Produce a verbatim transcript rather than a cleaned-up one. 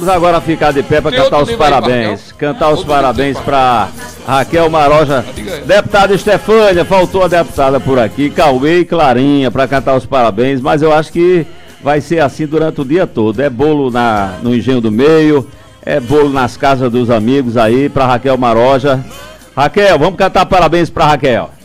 Vamos agora ficar de pé para cantar os parabéns. Aí, cantar os parabéns para Raquel Maroja. Deputada Estefânia, faltou a deputada por aqui. Cauê e Clarinha para cantar os parabéns. Mas eu acho que vai ser assim durante o dia todo. É bolo na, no Engenho do Meio, é bolo nas casas dos amigos aí para Raquel Maroja. Raquel, vamos cantar parabéns para Raquel.